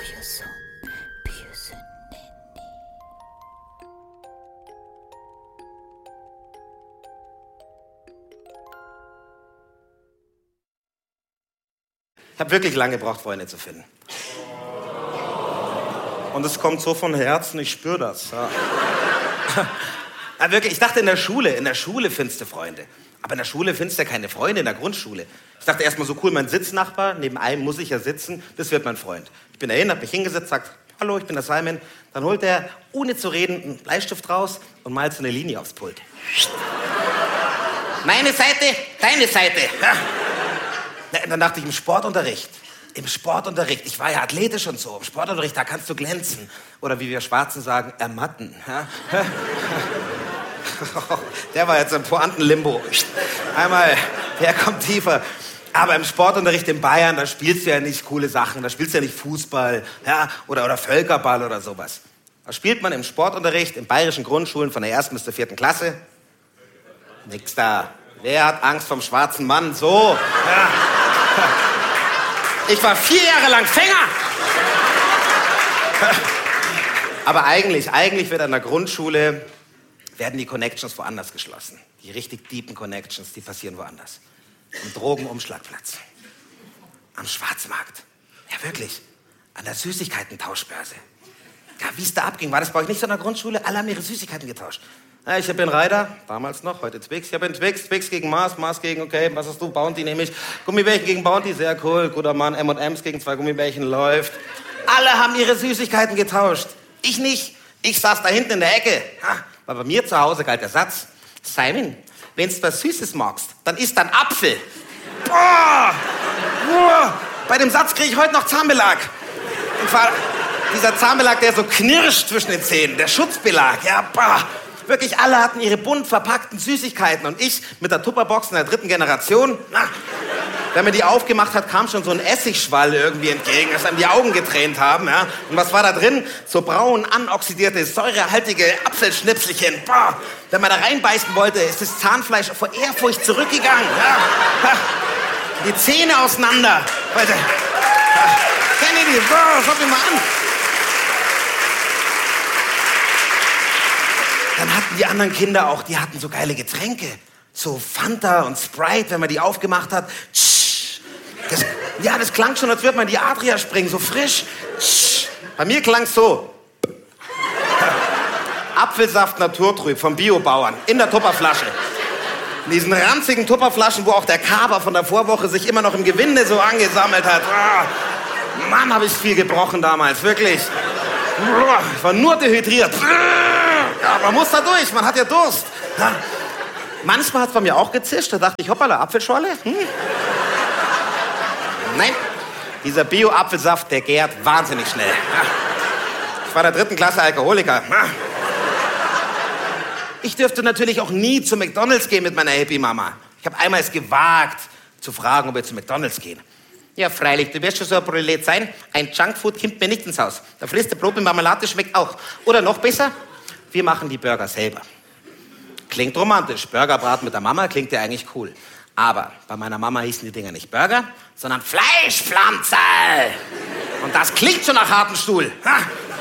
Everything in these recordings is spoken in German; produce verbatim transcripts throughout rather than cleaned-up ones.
Piuso, Piuso Nenni. Ich habe wirklich lange gebraucht, Freunde zu finden. Und es kommt so von Herzen, ich spüre das. Ja. Ja, wirklich, ich dachte in der Schule, in der Schule findest du Freunde. Aber in der Schule findest du ja keine Freunde, in der Grundschule. Ich dachte erstmal so cool, mein Sitznachbar, neben einem muss ich ja sitzen, das wird mein Freund. Ich bin dahin, hab mich hingesetzt, sagt, hallo, ich bin der Simon. Dann holt er, ohne zu reden, einen Bleistift raus und malt so eine Linie aufs Pult. Meine Seite, deine Seite. Ja. Und dann dachte ich, im Sportunterricht, im Sportunterricht, ich war ja athletisch und so, im Sportunterricht, da kannst du glänzen. Oder wie wir Schwarzen sagen, ermatten. Ja. Der war jetzt im Pointenlimbo. Einmal, der kommt tiefer. Aber im Sportunterricht in Bayern, da spielst du ja nicht coole Sachen. Da spielst du ja nicht Fußball, ja, oder, oder Völkerball oder sowas. Da spielt man im Sportunterricht in bayerischen Grundschulen von der ersten bis zur vierten Klasse. Nix da. Wer hat Angst vom schwarzen Mann? So. Ja. Ich war vier Jahre lang Fänger. Aber eigentlich, eigentlich wird an der Grundschule werden die Connections woanders geschlossen. Die richtig deepen Connections, die passieren woanders. Am Drogenumschlagplatz. Am Schwarzmarkt. Ja, wirklich. An der Süßigkeiten-Tauschbörse. Ja, wie es da abging, war das bei euch nicht so in der Grundschule? Alle haben ihre Süßigkeiten getauscht. Ja, ich bin Reiter, damals noch, heute Twix. Ich bin Twix, Twix gegen Mars, Mars gegen, okay, was hast du? Bounty nehme ich. Gummibärchen gegen Bounty, sehr cool. Guter Mann, M und M's gegen zwei Gummibärchen, läuft. Alle haben ihre Süßigkeiten getauscht. Ich nicht. Ich saß da hinten in der Ecke. Ha, weil bei mir zu Hause galt der Satz, Simon, wenn du was Süßes magst, dann isst ein Apfel. Boah! Boah! Bei dem Satz kriege ich heute noch Zahnbelag. Und zwar dieser Zahnbelag, der so knirscht zwischen den Zähnen, der Schutzbelag. Ja, boah! Wirklich, alle hatten ihre bunt verpackten Süßigkeiten. Und ich mit der Tupperbox in der dritten Generation, na, wenn man die aufgemacht hat, kam schon so ein Essigschwall irgendwie entgegen, dass einem die Augen getränt haben. Ja. Und was war da drin? So braun, anoxidierte, säurehaltige Apfelschnipselchen. Boah. Wenn man da reinbeißen wollte, ist das Zahnfleisch vor Ehrfurcht zurückgegangen. Ja. Die Zähne auseinander. Leute. Ja. Kennt ihr die? Boah, schaut mir mal an. Dann hatten die anderen Kinder auch, die hatten so geile Getränke. So Fanta und Sprite, wenn man die aufgemacht hat. Das, ja, das klang schon, als würde man in die Adria springen, so frisch. Bei mir klang es so. Apfelsaft naturtrüb vom Biobauern in der Tupperflasche. In diesen ranzigen Tupperflaschen, wo auch der Kaber von der Vorwoche sich immer noch im Gewinde so angesammelt hat. Oh, Mann, habe ich viel gebrochen damals, wirklich. Ich war nur dehydriert. Ja, man muss da durch, man hat ja Durst. Ja. Manchmal hat es bei mir auch gezischt, da dachte ich, hoppala, Apfelschorle? Hm? Nein, dieser Bio-Apfelsaft, der gärt wahnsinnig schnell. Ja. Ich war in der dritten Klasse Alkoholiker. Ja. Ich dürfte natürlich auch nie zu McDonald's gehen mit meiner Happy-Mama. Ich habe einmal es gewagt, zu fragen, ob wir zu McDonald's gehen. Ja, freilich, du wirst schon so ein Prolet sein. Ein Junkfood kommt mir nicht ins Haus. Da frisst du Brot mit Marmelade, schmeckt auch. Oder noch besser, wir machen die Burger selber. Klingt romantisch. Burgerbraten mit der Mama klingt ja eigentlich cool. Aber bei meiner Mama hießen die Dinger nicht Burger, sondern Fleischpflanze. Und das klingt schon nach hartem Stuhl. Ha?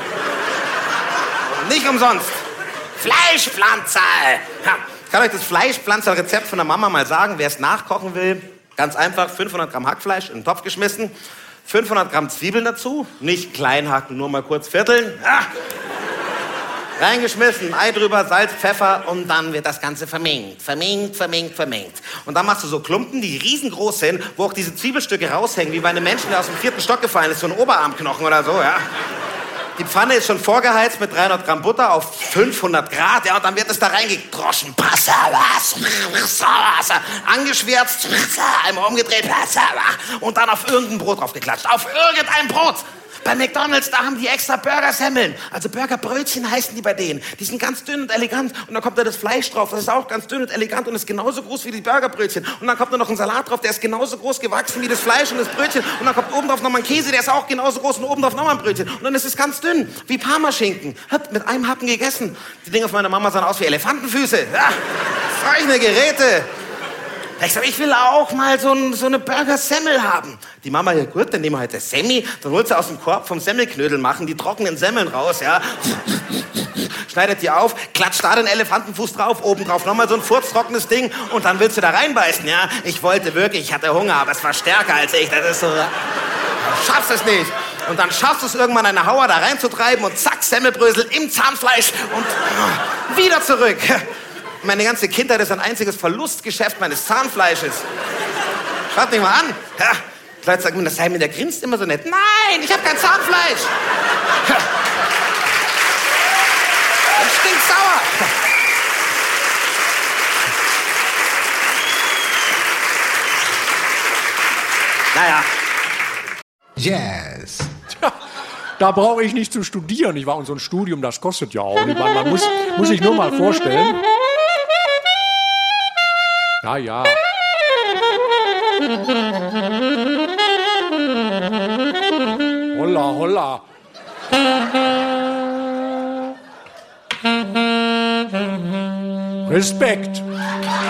Nicht umsonst. Fleischpflanze. Ja. Ich kann euch das Fleischpflanzer-Rezept von der Mama mal sagen, wer es nachkochen will. Ganz einfach, fünfhundert Gramm Hackfleisch in den Topf geschmissen, fünfhundert Gramm Zwiebeln dazu, nicht klein hacken, nur mal kurz vierteln. Ja. Reingeschmissen, Ei drüber, Salz, Pfeffer und dann wird das Ganze vermengt, vermengt, vermengt, vermengt. Und dann machst du so Klumpen, die riesengroß sind, wo auch diese Zwiebelstücke raushängen, wie bei einem Menschen, der aus dem vierten Stock gefallen ist, so ein Oberarmknochen oder so, ja. Die Pfanne ist schon vorgeheizt mit dreihundert Gramm Butter auf fünfhundert Grad, ja, und dann wird es da reingedroschen. Wasser, Wasser, Wasser, angeschwärzt, einmal umgedreht, Wasser, und dann auf irgendein Brot draufgeklatscht. Auf irgendein Brot! Bei McDonald's, da haben die extra Burgersemmeln. Also Burgerbrötchen heißen die bei denen. Die sind ganz dünn und elegant. Und dann kommt da das Fleisch drauf. Das ist auch ganz dünn und elegant und ist genauso groß wie die Burgerbrötchen. Und dann kommt da noch ein Salat drauf, der ist genauso groß gewachsen wie das Fleisch und das Brötchen. Und dann kommt oben drauf nochmal ein Käse, der ist auch genauso groß und oben drauf nochmal ein Brötchen. Und dann ist es ganz dünn, wie Parmaschinken. Hat mit einem Happen gegessen. Die Dinger von meiner Mama sahen aus wie Elefantenfüße. Ja, solche Geräte. Ich sag, ich will auch mal so, ein, so eine Burger-Semmel haben. Die Mama, ja gut, dann nehmen wir halt das Semmi, dann holt sie aus dem Korb vom Semmelknödel machen, die trockenen Semmeln raus, ja. Schneidet die auf, klatscht da den Elefantenfuß drauf, oben drauf nochmal so ein furztrockenes Ding und dann willst du da reinbeißen, ja. Ich wollte wirklich, ich hatte Hunger, aber es war stärker als ich, das ist so... Du schaffst es nicht. Und dann schaffst du es irgendwann, eine Hauer da reinzutreiben und zack, Semmelbrösel im Zahnfleisch und wieder zurück. Meine ganze Kindheit ist ein einziges Verlustgeschäft meines Zahnfleisches. Schaut mich mal an. Ja, die Leute sagen mir, das Simon, der grinst immer so nett. Nein, ich habe kein Zahnfleisch. Ich stinksauer. Naja. Jazz. Tja, da brauche ich nicht zu studieren. Ich war und so ein Studium, das kostet ja auch. Ich meine, man muss, muss sich nur mal vorstellen. Ja, ja. Holla, holla. Respekt.